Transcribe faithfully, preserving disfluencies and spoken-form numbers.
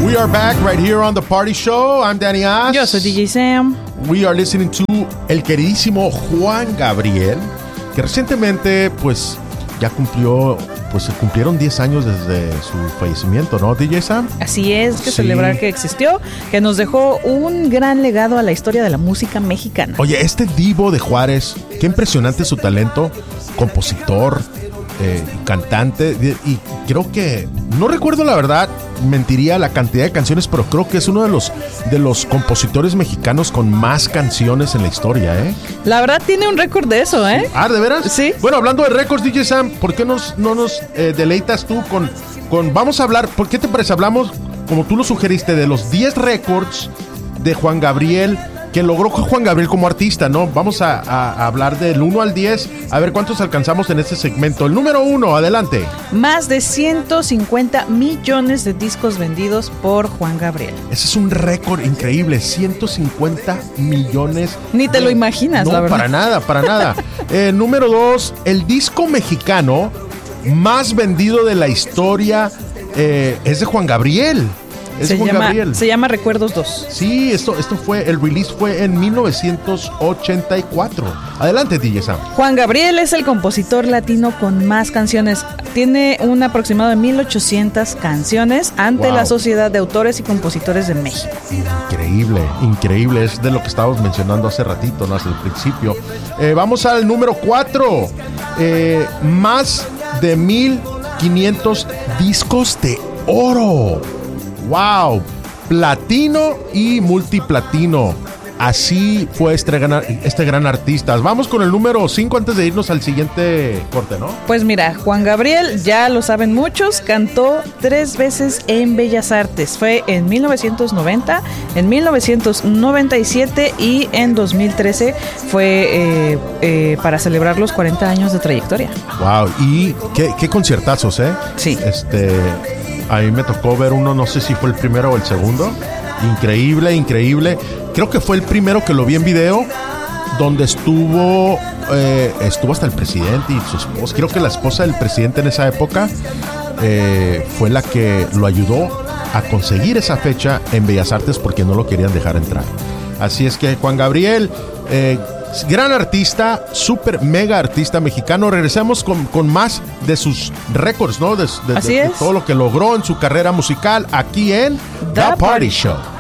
We are back right here on The Party Show. I'm Danny Oz. Yo soy D J Sam. We are listening to el queridísimo Juan Gabriel, que recientemente, pues, ya cumplió, pues, se cumplieron diez años desde su fallecimiento, ¿no, D J Sam? Así es, que Sí. celebrar que existió, que nos dejó un gran legado a la historia de la música mexicana. Oye, este divo de Juárez, qué impresionante su talento, compositor, eh, cantante, y creo que, no recuerdo la verdad, mentiría la cantidad de canciones, pero creo que es uno de los de los compositores mexicanos con más canciones en la historia, ¿eh? La verdad tiene un récord de eso, ¿eh? Ah, ¿de veras? Sí. Bueno, hablando de récords, D J Sam, ¿por qué nos, no nos eh, deleitas tú con, con... Vamos a hablar, ¿por qué te parece? Hablamos, como tú lo sugeriste, de los diez récords de Juan Gabriel, que logró Juan Gabriel como artista, ¿no? Vamos a, a, a hablar del uno al diez, a ver cuántos alcanzamos en este segmento. El número uno, adelante. Más de ciento cincuenta millones de discos vendidos por Juan Gabriel. Ese es un récord increíble, ciento cincuenta millones. Ni te de... lo imaginas, no, la verdad. para nada, para nada. eh, número dos, el disco mexicano más vendido de la historia eh, es de Juan Gabriel. Es Se Juan llama, Gabriel. se llama Recuerdos dos. Sí, esto, esto fue, el release fue en mil novecientos ochenta y cuatro. Adelante, D J Sam. Juan Gabriel es el compositor latino con más canciones. Tiene un aproximado de mil ochocientas canciones ante Wow. la Sociedad de Autores y Compositores de México. Increíble, increíble. Es de lo que estábamos mencionando hace ratito, ¿no? Hasta el principio. Eh, vamos al número cuatro. Eh, más de mil quinientos discos de oro. ¡Wow! Platino y multiplatino. Así fue este gran, este gran artista. Vamos con el número cinco antes de irnos al siguiente corte, ¿no? Pues mira, Juan Gabriel, ya lo saben muchos, cantó tres veces en Bellas Artes. Fue en mil novecientos noventa, en mil novecientos noventa y siete y en dos mil trece fue eh, eh, para celebrar los cuarenta años de trayectoria. ¡Wow! Y qué, qué conciertazos, ¿eh? Sí. Este... A mí me tocó ver uno, no sé si fue el primero o el segundo. Increíble, increíble. Creo que fue el primero que lo vi en video, donde estuvo eh, estuvo hasta el presidente y su esposa. Creo que la esposa del presidente en esa época eh, fue la que lo ayudó a conseguir esa fecha en Bellas Artes porque no lo querían dejar entrar. Así es que Juan Gabriel, eh, gran artista, super mega artista mexicano. Regresamos con, con más de sus récords, ¿no? De, de, Así de, de es. todo lo que logró en su carrera musical aquí en The, The Party, Party Show.